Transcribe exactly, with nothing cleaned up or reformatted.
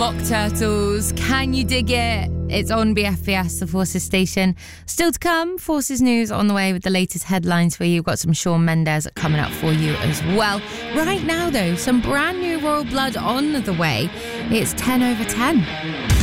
Mock Turtles, Can You Dig It? It's on B F B S, the Forces station. Still to come, Forces news on the way with the latest headlines for you. We've got some Shawn Mendes coming up for you as well. Right now, though, some brand new Royal Blood on the way. It's ten over ten.